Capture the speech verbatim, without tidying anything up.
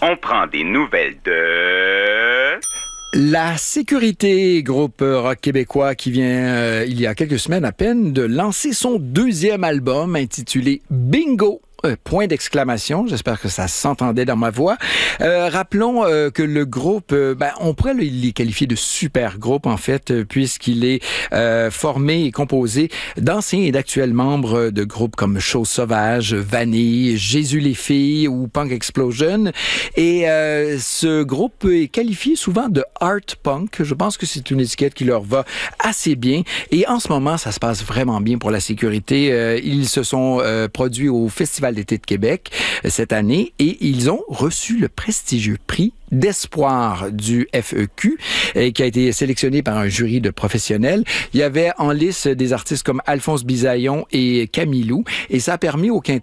On prend des nouvelles de... La Sécurité, groupe rock québécois qui vient, euh, il y a quelques semaines à peine, de lancer son deuxième album intitulé Bingo! Euh, point d'exclamation. J'espère que ça s'entendait dans ma voix. Euh, rappelons euh, que le groupe, euh, ben, on pourrait le, les qualifier de super groupe, en fait, euh, puisqu'il est euh, formé et composé d'anciens et d'actuels membres de groupes comme Chose Sauvage, Vanille, Jésus les filles ou Punk Explosion. Et euh, ce groupe est qualifié souvent de art punk. Je pense que c'est une étiquette qui leur va assez bien. Et en ce moment, ça se passe vraiment bien pour la Sécurité. Euh, ils se sont euh, produits au Festival d'été de Québec euh, cette année et ils ont reçu le prestigieux prix d'espoir du F E Q euh, qui a été sélectionné par un jury de professionnels. Il y avait en lice des artistes comme Alphonse Bisaillon et Camilou et ça a permis au quintet